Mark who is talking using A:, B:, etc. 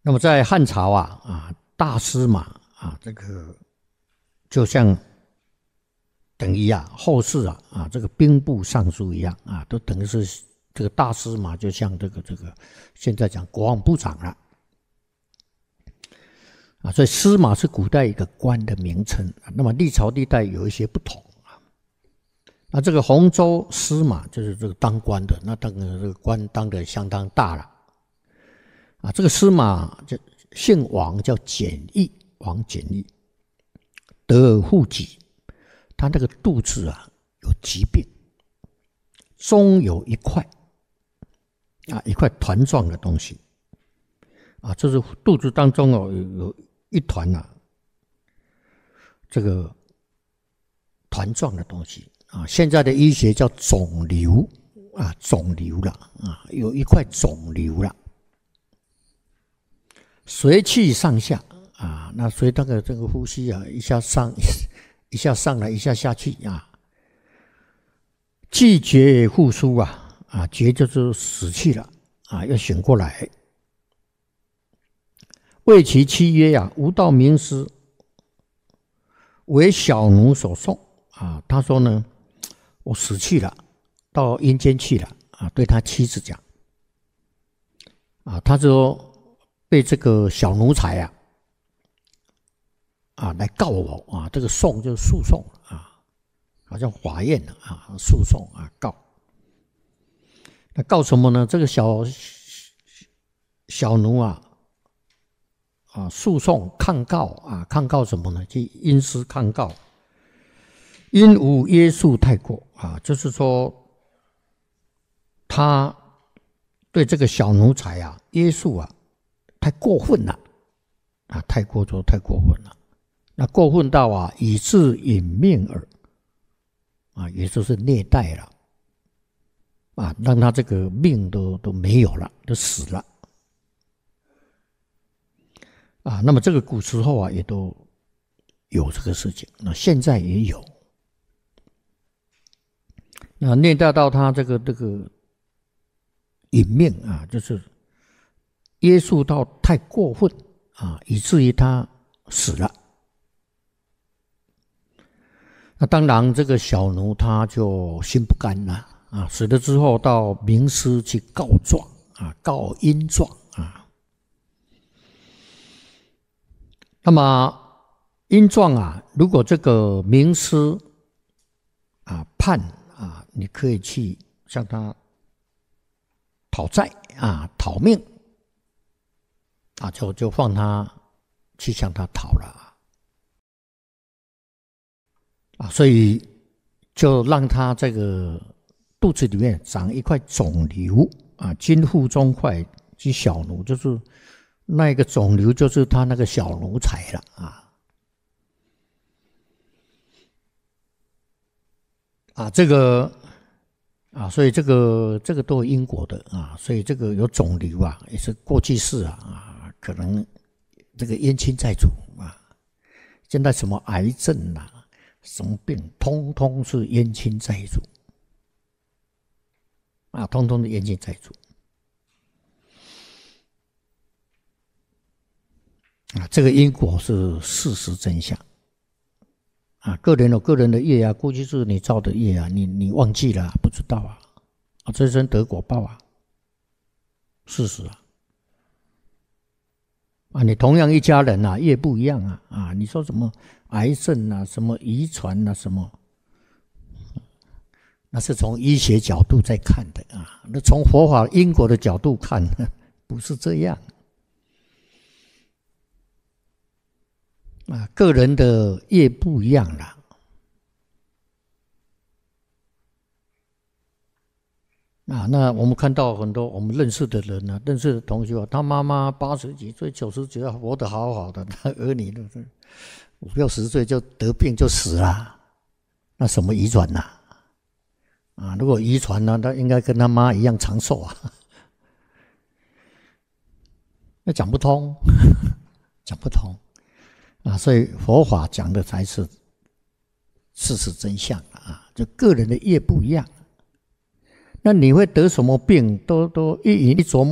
A: 那么在汉朝大司马这个就像等于后世这个兵部尚书一样都等于是这个大司马，就像这个现在讲国防部长了所以司马是古代一个官的名称那么历朝历代有一些不同那这个洪州司马就是这个当官的，那当然这个官当得相当大了这个司马就姓王，叫简易，王简易，得户籍，他那个肚子有疾病，中有一块一块团状的东西就是肚子当中有一团这个团状的东西现在的医学叫肿瘤肿瘤了有一块肿瘤了，随气上下那随这个呼吸一下上来一下下去气绝复苏绝就是死去了要醒过来。为其妻曰吾道名师，为小奴所送他说呢，我死去了，到阴间去了对他妻子讲他说被这个小奴才来告我这个讼就是诉讼好像法院诉讼告。那告什么呢？这个小奴诉讼抗告抗告什么呢？去因私抗告，因无约束太过就是说他对这个小奴才约束太过分了太过分了。那过分到以致殒命耳也就是虐待了让他这个命都没有了，都死了那么这个古时候也都有这个事情，那现在也有。那虐待到他这个殒命就是约束到太过分以至于他死了。那当然这个小奴他就心不甘了死了之后到名师去告状告阴状那么阴状如果这个名师判你可以去向他讨债讨命就放他去向他讨了所以就让他这个肚子里面长一块肿瘤今腹中块即小奴，就是那个肿瘤就是他那个小奴才了这个所以这个都有因果的所以这个有肿瘤也是过去式可能这个冤亲债主现在什么癌症什么病通通是冤亲债主通通的冤亲债主这个因果是事实真相个人有个人的业过去是你造的业你忘记了不知道这生得果报事实你同样一家人业不一样你说什么癌症什么遗传什么，那是从医学角度在看的那从佛法因果的角度看不是这样个人的业不一样了那我们看到很多我们认识的人认识的同学他妈妈80几岁90几岁活得好好的，他儿女都是5、60岁就得病就死了，那什么遗传如果遗传他应该跟他妈一样长寿那讲不通讲不通所以佛法讲的才是事实真相就个人的业不一样，那你会得什么病都一琢磨